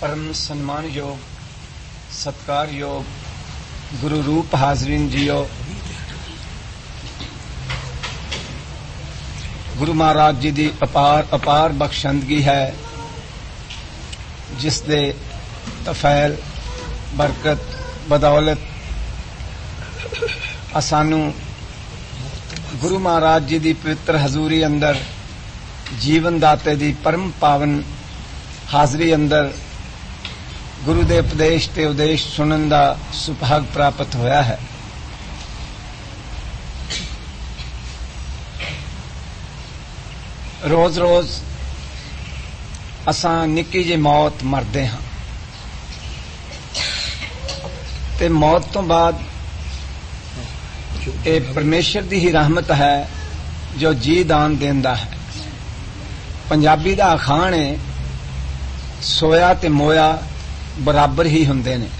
परम सम्मान योग सत्कार योग गुरु रूप हाजरीन जियो। गुरु महाराज जी की अपार बख्शंदगी है जिस दे तफैल बरकत बदौलत सानू गुरु महाराज जी की पवित्र हजूरी अंदर जीवन दाते की परम पावन हाजरी अंदर गुरु दे उपदेश ते उदेश सुनन दा सुभाग प्राप्त होया है। रोज रोज असां निक्की जी मौत मरदे हां ते मौत तो बाद ये परमेश्वर दी ही रहमत है जो जी दान देंदा है। पंजाबी दा अखाण है सोया ते मोया बराबर ही हुंदे ने।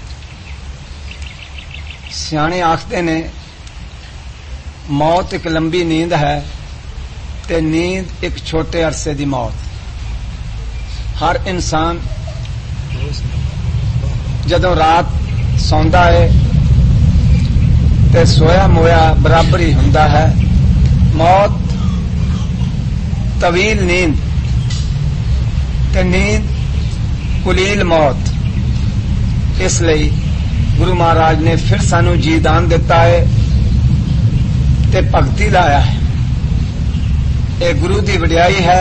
सियाणे आखदे ने मौत एक लंबी नींद है ते नींद एक छोटे अरसे दी मौत। हर इंसान जदों रात सौंदा है ते सोया मोया बराबर ही हुंदा है। मौत तवील नींद ते नींद कुलील मौत। इसलिए गुरु महाराज ने फिर सानू जी दान दिता है ते भगती लाया है। ये गुरु की वडियाई है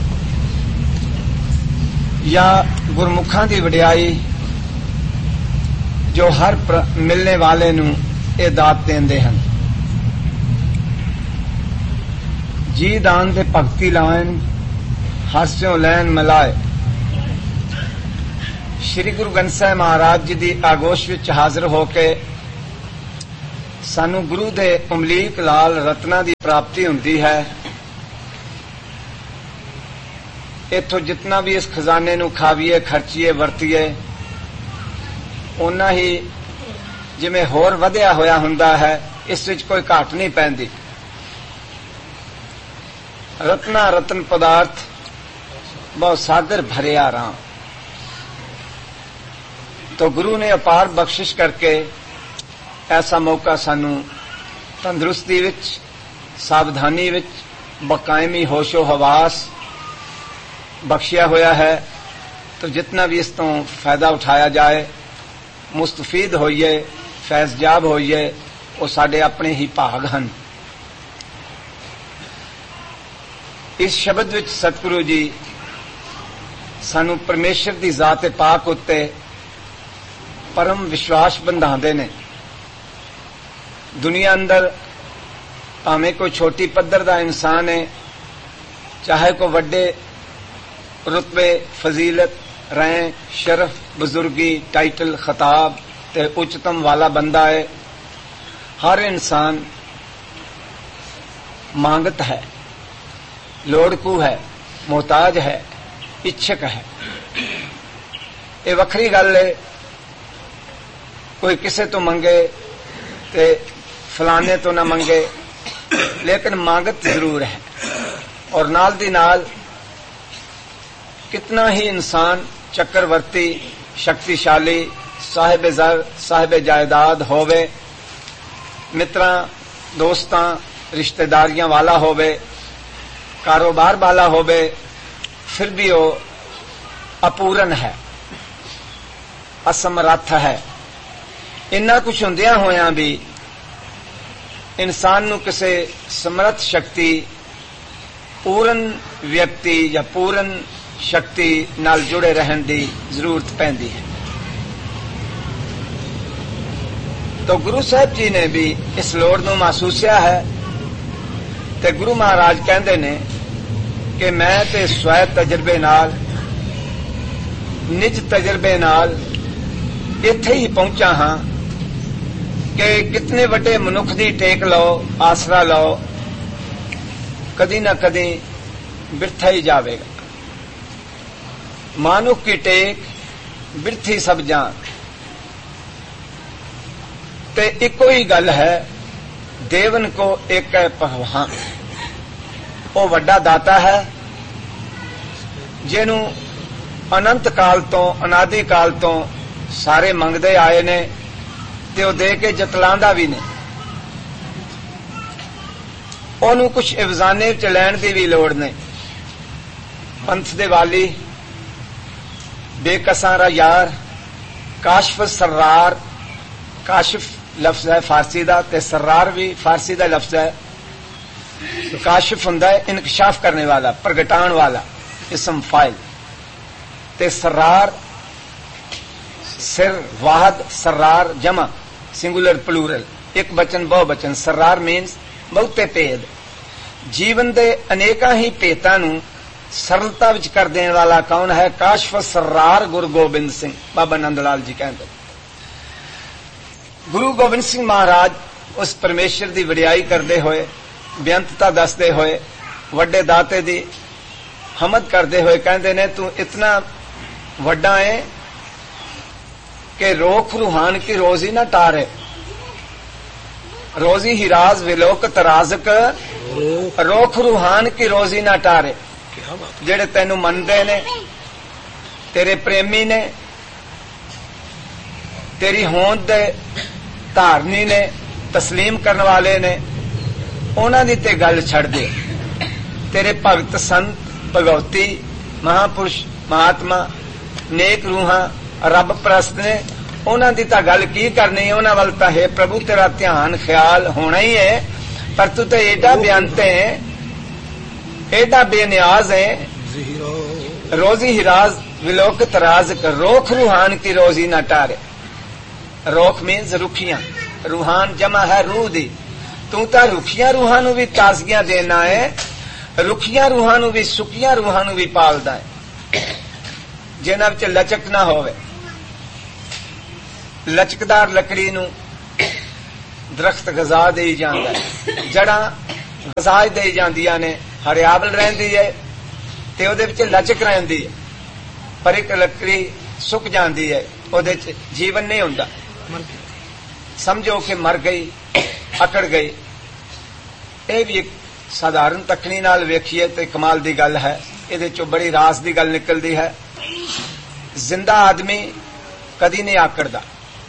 या गुरमुखा की वडियाई जो हर मिलने वाले नू ये दात देंदे हन। जी दान ते भगती लाइन हास्यों लैन मिलाए। श्री गुरु ग्रंथ साहिब महाराज जी की आगोश विच हाजिर होके सानू गुरु दे उमलीक लाल रत्ना की प्राप्ति हुंदी है। इथों जितना भी इस खजाने नू खावीए खर्चीए वरतीए उन्ना ही जिवें होर वधिया होया हुंदा है। इस विच कोई घाट नहीं पैंदी। रत्ना रतन पदार्थ बहुत सागर भरिया राम। तो गुरु ने अपार बख्शिश करके ऐसा मौका सानू तंदुरुस्ती विच सावधानी विच बकायमी होशो हवास बख्शिया होया है। तो जितना भी इस तो फायदा उठाया जाए मुस्तफीद होइए फैज़याब होइए वो साडे अपने ही भाग हन। इस शब्द विच सतगुरु जी सानू परमेश्वर की जात पाक उत्ते परम विश्वास बंधाते ने। दुनिया अंदर भावें कोई छोटी पद्धर का इंसान है चाहे कोई वड्डे रुतबे फजीलत रैंक शरफ बुजुर्गी टाइटल खिताब ते उच्चतम वाला बंदा है। हर इंसान मांगत है लोड़कू है मोहताज है इच्छुक है। ये वखरी गल है कोई किसे तो मंगे ते फलाने तो ना मंगे लेकिन मांगत जरूर है। और नाल दी नाल कितना ही इंसान चक्रवर्ती शक्तिशाली साहिब ज़र साहिब जायदाद होवे मित्रां दोस्तां रिश्तेदारियां वाला होवे कारोबार वाला होवे फिर भी वो अपूर्ण है असमर्थ है। इन्ना कुछ हुंदियां होया भी इंसान नू किसे समर्थ शक्ति पूर्ण व्यक्ति या पूर्ण शक्ति नाल जुड़े रहन दी जरूरत पैंदी है। तो गुरु साहब जी ने भी इस लोड़ नू महसूसिया है ते गुरु महाराज कहंदे ने कि मैं ते स्वै तजर्बे नाल निज तजर्बे नाल इत्थे ही पहुंचा हां कि कितने वड्डे मनुख दी टेक लो आसरा लो कदी ना कदी बिरथा ही जावेगा। मानुख की टेक बिरथी सब जान ते इको ही गल है देवन को एक है पहवान। वो वड्डा दाता है जिन्हों ਅਨੰਤ ਕਾਲ ਤੋਂ ਅਨਾਦਿ ਕਾਲ ਤੋਂ ਸਾਰੇ ਮੰਗਦੇ ਆਏ ਨੇ ਤੇ ਉਹ ਦੇ ਕੇ ਜਤਲਾਉਂਦਾ ਵੀ ਨੇ। ਉਹਨੂੰ ਕੁਝ ਇਵਜ਼ਾਨੇ ਵਿੱਚ ਲੈਣ ਦੀ ਵੀ ਲੋੜ ਨਹੀਂ। ਪੰਥ ਦੇ ਵਾਲੀ, ਬੇਕਸਾਰਾ ਯਾਰ, ਕਾਸ਼ਫ ਸਰਰਾਰ, ਕਾਸ਼ਫ ਲਫ਼ਜ਼ ਹੈ ਫਾਰਸੀ ਦਾ ਤੇ ਸਰਰਾਰ ਵੀ ਫਾਰਸੀ ਦਾ ਲਫ਼ਜ਼ ਹੈ। ਕਾਸ਼ਫ ਹੁੰਦਾ ਹੈ ਇਨਕਸ਼ਾਫ ਕਰਨੇ ਵਾਲਾ, ਪ੍ਰਗਟਾਉਣ ਵਾਲਾ, ਇਸਮ ਫਾਇਲ, ਤੇ ਸਰਰਾਰ ਸਿਰ ਵਾਹਦ, ਸਰਰਾਰ ਜਮਾ, ਸਿੰਗੂਲਰ ਪਲੂਰਲ, ਇੱਕ ਬਚਨ ਬਹੁ ਬਚਨ। ਸਰਰਾਰ ਮੀਨਸ ਬਹੁਤੇ ਭੇਦ। ਜੀਵਨ ਦੇ ਅਨੇਕਾਂ ਹੀ ਭੇਤਾਂ ਨੂੰ ਸਰਲਤਾ ਵਿੱਚ ਕਰ ਦੇਣ ਵਾਲਾ ਕੌਣ ਹੈ? ਕਾਸ਼ਫ ਸਰਰਾਰ ਗੁਰੂ ਗੋਬਿੰਦ ਸਿੰਘ। ਬਾਬਾ ਨੰਦ ਲਾਲ ਜੀ ਕਹਿੰਦੇ ਗੁਰੂ ਗੋਬਿੰਦ ਸਿੰਘ ਮਹਾਰਾਜ ਉਸ ਪਰਮੇਸ਼ਰ ਦੀ ਵਡਿਆਈ ਕਰਦੇ ਹੋਏ, ਬੇਅੰਤਤਾ ਦੱਸਦੇ ਹੋਏ, ਵੱਡੇ ਦਾਤੇ ਦੀ ਹਮਦ ਕਰਦੇ ਹੋਏ ਕਹਿੰਦੇ ਨੇ ਤੂੰ ਇਤਨਾ ਵੱਡਾ ਹੈ کہ روخ روحان کی روزی نہ ٹارے، روزی ہی راز ولوکت رازق، روخ روحان کی روزی نہ ٹارے۔ جڑے تینوں مندے نے، تیرے پریمی نے، تیری ہوند دے دھارنی نے، تسلیم کرنے والے نے، انہاں دی تے گل چھڑ دے۔ تیرے بھگت سنت بھگوتی مہاپرش مہاتما نیک روحاں رب پرست نے، انہاں دی تا گل کی کرنی، انہاں ول تا ہے پربھو تیرا دھیان خیال ہونا ہی ہے، پر تو تے ایڈا بیانتے ہیں، ایڈا بے نیاز ہے۔ روزی ہراز ولوکت رازق، روخ روحان کی روزی نہ ٹارے۔ روخ مینز رکھیاں، روحان جمع ہے روح دی، تو تا رکھیاں روحاں نو بھی تازگیاں دینا ہے، رکھیاں روحاں نو بھی سکیاں روحاں نو بھی پالدا ہے، جنہاں وچ لچک نہ ہوے۔ لچکدار لکڑی نو درخت غذا دے جاندا ہے، جڑاں غذا دے جاندیاں نے، ہریابل رہندی ہے تے او دے وچ لچک رہندی ہے، پر ایک لکڑی سک جاندی ہے، او دے وچ جیون نہیں ہوندا، سمجھو کہ مر گئی، اکڑ گئی۔ اے بھی ایک سادھارن تکنی نال ویکھیے تے کمال دی گل ہے، اے چوں بڑی راز دی گل نکلدی ہے۔ زندہ آدمی کدی نہیں آکڑدا،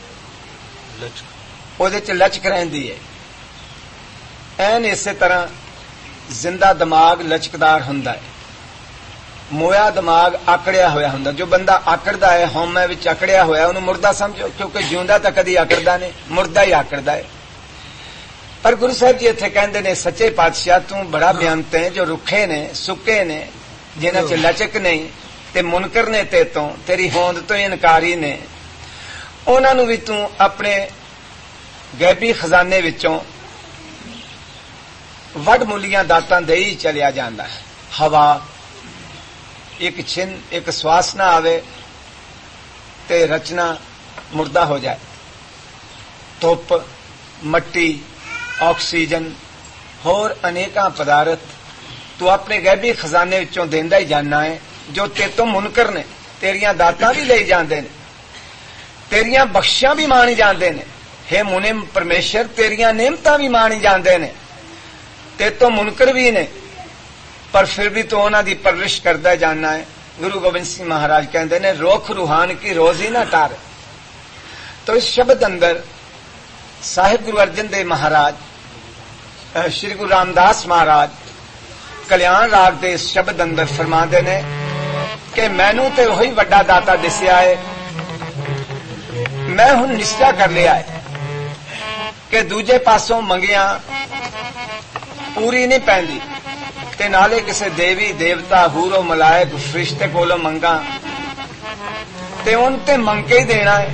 وہ لچک رہندی ہے۔ این اسی طرح زندہ دماغ لچکدار ہوندا ہے، مویا دماغ آکڑیا ہویا ہوندا۔ جو بندہ آکڑدا ہے، ہومے وچ آکڑیا ہویا، انہوں مردہ سمجھو، کیونکہ جیوندا تو کدی آکڑدا نہیں، مردہ ہی آکڑدا ہے۔ پر گرو صاحب جی اتنے کہندے نے سچے پادشاہ تو بڑا بیانتے ہیں جو رکھے نے، سکے نے، جنہاں چ لچک نہیں، تے منکر نے تے تو تیری ہوند تو انکاری نے، انہاں نو بھی تو اپنے غیبی خزانے وچوں وڈ مولیاں داتاں دے ہی چلیا جاندا ہے۔ ہوا ایک چھن، ایک سواس نہ آوے تے رچنا مردہ ہو جائے، دھوپ، مٹی، آکسیجن، ہور انیکاں پدارت تو اپنے غیبی خزانے وچوں دیندا ہی جاننا ہے، جو تے تو منکر نے، تیریاں داتاں بھی لئی جاندے نے، تیریاں بخشیاں بھی مانی جاندے نے، ہے منم پرمیشر تیریاں نعمتاں بھی مانی جاندے نے، تے تو منکر بھی نے، پر پھر بھی تو انہاں دی پرورش کردا جاننا ہے۔ گرو گوبند سنگھ مہاراج کہندے نے روخ روحان کی روزی نہ ٹارے۔ تو اس شبد اندر صاحب گرو ارجن دیو مہاراج، شری گرو رام داس مہاراج کلیان راگ دے اس شبد اندر فرماندے نے کہ مینوں تے وہی وڈا داتا دسیا ہے، میں ہن نشچا کر لیا ہے کہ دوجے پاسوں منگیاں پوری نہیں پیندی، تے نالے کسے دیوی دیوتا ہورو ملائک فرشتے کولوں منگاں تے ان تے منگ کے ہی دینا ہے۔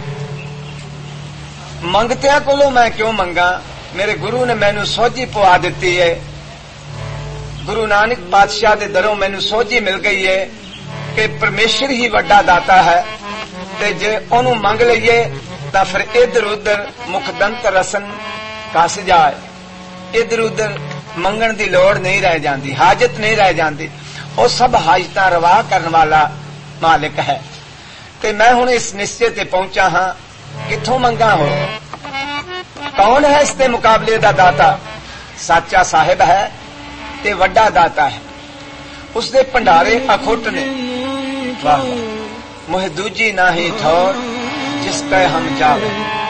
منگتیاں کولوں میں کیوں منگاں؟ میرے گرو نے مینوں سوجھی پوا دیتی ہے، گرو نانک بادشاہ دے دروں مینوں سوجھی مل گئی ہے کہ پرمیشر ہی وڈا داتا ہے، تے جے انہوں منگ لئیے تا پھر ادھر ادھر مکھ دنت رسن کس جائے، ادھر ادھر منگن دی لوڑ نہیں رہ جاندی، حاجت نہیں رہ جاندی، وہ سب حاجتاں روا کرن والا مالک ہے۔ تے میں ہن اس نشچے تے پہنچا ہاں، کتھوں منگا ہو؟ کون ہے اس دے مقابلے دا داتا؟ سچا صاحب ہے تے وڈا داتا ہے، اس دے پنڈارے اکھٹ نے۔ واہ واہ۔ मोह दूजी नाही ठौर जिस पै हम जावे।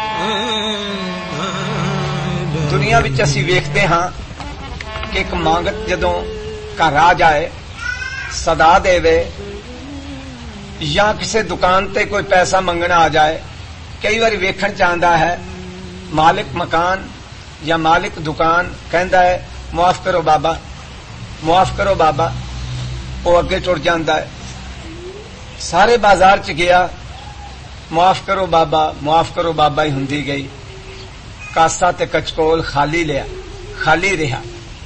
दुनिया विच असीं वेखदे हां कि एक मांगत जदों घर आ जाए सदा देवे या किसी दुकान ते कोई पैसा मंगना आ जाए, कई बार वेखण चाहता है मालिक मकान या मालिक दुकान कहता है मुआफ करो बाबा, मुआफ करो बाबा, वो अगे टुर जाता है। सारे बाजार च गया मुआफ करो बाबा, मुआफ करो बाबा ही हुंदी गई। कासा ते कचकोल खाली लिया, खाली रहा।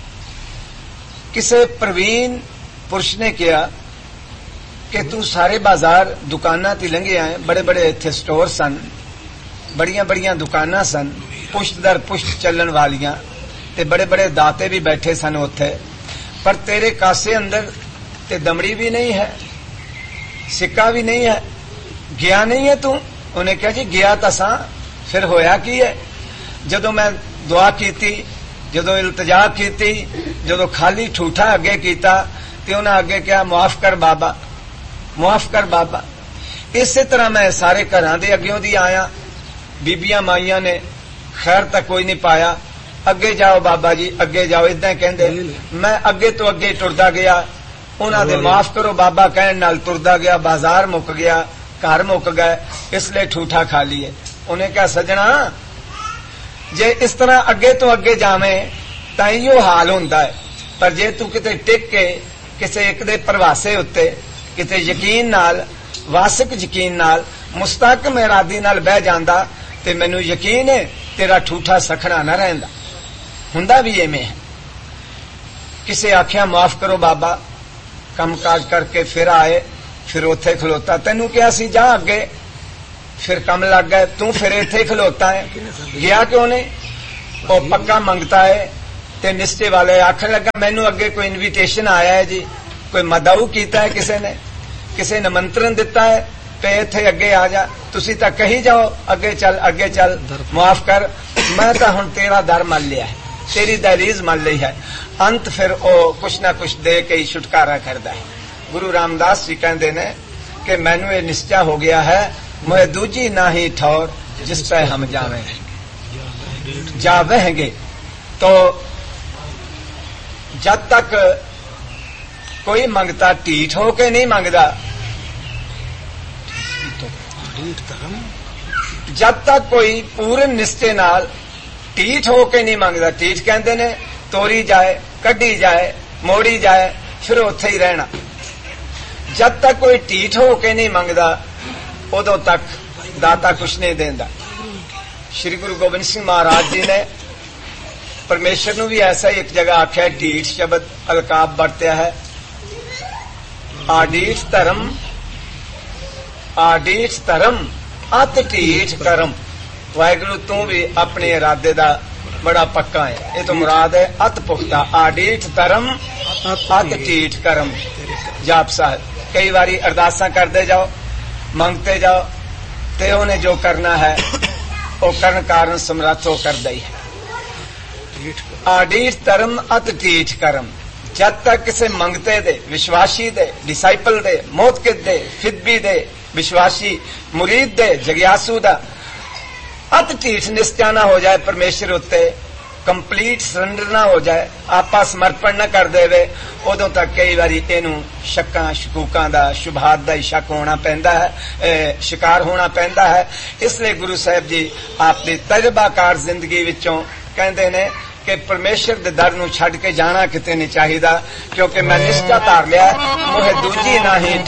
किसे प्रवीण पुरुष ने कहा कि तू सारे बाजार दुकाना ते लंघे आए, बड़े बड़े इत्थे स्टोर सन, बड़ियां बड़ियां दुकाना सन, पुष्ट दर पुष्ट चलन वालियां, ते बड़े बड़े दाते भी बैठे सन उत्थे, पर तेरे कासे अंदर ते दमड़ी भी नहीं है, सिक्का भी नहीं है, गया नहीं है तू। उन्हें कहा जी गया तां सां, फिर होया की है? जदों मैं दुआ कीती, जदों इल्तजा कीती, जदों खाली ठूठा अगे कीता ते उन्हें अगे कहा मुआफ कर बाबा, मुआफ कर बाबा। इसे तरह मैं सारे घरां दे अग्यों दी आया, बीबियां माइयां ने खैर तक कोई नहीं पाया, अगे जाओ बाबा जी अगे जाओ, इदां कहंदे। मैं अगे तो अगे टुरदा गया, उन्हां दे माफ करो बाबा कहण नाल टुरदा गया, बाजार मुक गया, घर मुक गए, इसलिए ठूठा खा लिए। उन्हें कहा सजना जे इस तरह अगे तो अगे जावें तां इहो हाल हुंदा है, पर जे तू किते टिक के किसे एक दे प्रवासे उत्ते किते यकीन नाल, वासिक यकीन नाल, मुस्तहकम इरादी नाल बह जांदा ते मैनूं यकीन है तेरा ठूठा सखना ना रहिंदा। हुंदा भी इवें है। किसे आख्या माफ करो बाबा, कम काज करके फिर आए, फिर उत्थे खलोता, तैनूं कहा सी जा अगे, फिर कम लग गए, तू फिर इत्थे खलोता है, गया क्यों नहीं? वो पक्का मंगता है ते निश्चय वाले आखन लगा मैनू अगे कोई इनविटेशन आया है जी, कोई मदाऊ कीता है किसी ने, किसी निमंत्रण दिता है पे इत्थे अगे आ जा, तुसी तां कही जाओ अगे चल मुआफ कर, मैं तां हुण तेरा दर मल लिया है, तेरी दहलीज मल ली है। अंत फिर ओ कुछ ना कुछ दे के ही छुटकारा करदा है। गुरु रामदास जी कहते ने कि मैनू ये निश्चय हो गया है, मोह दूजी नाही ठौर जिस पे हम जावेंगे। तो जब तक कोई मंगता ढीठ होके नहीं मंगदा, जब तक कोई पूर्ण निश्चय नाल ढीठ होके नहीं मंगदा, ढीठ कहते ने तोरी जाए, कड्डी जाए, मोड़ी जाए, फिर उत्थे ही रहना। जब तक कोई ढीठ होके नहीं मंगदा उदों तक दाता कुछ नहीं देंदा। श्री गुरु गोबिंद सिंह महाराज जी ने परमेश्वर नूं भी ऐसा ही एक जगह आख्या, ढीठ शब्द अलकाब बरत्या है। आडीठ धर्म अत ढीठ करम। वाहिगुरु तू भी अपने इरादे दा बड़ा पक्का है, ये तो मुराद है अत पुख्ता। आडीठ धर्म अत ढीठ करम। जाप साहब कई बारी अरदासां करते जाओ, मंगते जाओ, ते उन्हें जो करना है वो करन कारण समर्थ हो करदा ही है। आडीठ धर्म अत ढीठ करम। जब तक किसी मंगते दे, विश्वासी दे, डिसाइपल दे, मोतकिद दे, फिदबी दे, विश्वासी मुरीद दे, जगियासू दा अत ढीठ निश्चय ना हो जाए परमेश्वर उत्ते, कंप्लीट सरेंडर ना हो जाए, आपा समर्पण न कर देवे, उदों तक कई बारी इनू शक्कां शकूकां दा, शुभात दा ही शक होना पैंदा है, शिकार होना पैंदा है। इसलिए गुरु साहिब जी आपकी तजर्बाकार जिंदगी विचों कहंदे ने कि परमेश्वर दे दर नूं छड्ड के जाना किते नहीं चाहिदा, क्योंकि मैं निश्चय धार लिया मोह दूजी नाही